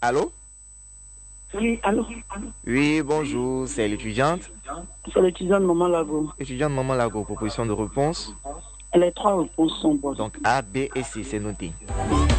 Allô? Oui, allô? Oui, bonjour, c'est l'étudiante. C'est l'étudiant de Maman Lago. Étudiante Maman Lago, proposition de réponse. Les trois réponses sont bonnes. Donc A, B et C, c'est noté.